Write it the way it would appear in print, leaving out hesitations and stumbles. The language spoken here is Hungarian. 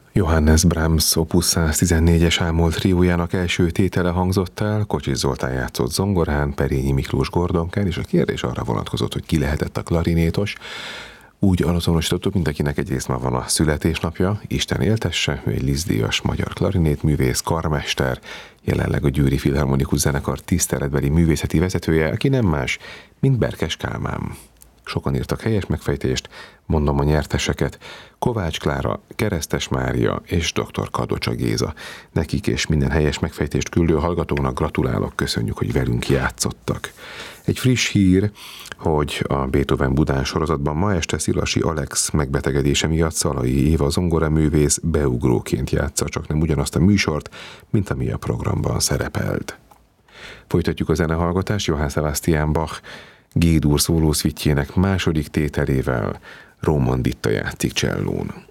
Johannes Brahms Opus 114-es ámol triójának első tétele hangzott el, Kocsis Zoltán játszott zongorán, Perényi Miklós gordonkán, és a kérdés arra vonatkozott, hogy ki lehetett a klarinétos. Úgy azonosítottuk, mindenkinek egyrészt már van a születésnapja, Isten éltesse, ő egy Liszt-díjas magyar klarinétművész, karmester, jelenleg a Győri Filharmonikus Zenekar tiszteletbeli művészeti vezetője, aki nem más, mint Berkes Kálmán. Sokan írtak helyes megfejtést, mondom a nyerteseket: Kovács Klára, Keresztes Mária és dr. Kadocsa Géza. Nekik és minden helyes megfejtést küldő hallgatóknak gratulálok, köszönjük, hogy velünk játszottak. Egy friss hír, hogy a Beethoven Budán sorozatban ma este Szilasi Alex megbetegedése miatt Szalai Éva zongoraművész beugróként játsza csak nem ugyanazt a műsort, mint ami a programban szerepelt. Folytatjuk a zenehallgatást Johann Sebastian Bach G-dur szólószvitjének második tételével. Róman Ditta játszik csellón.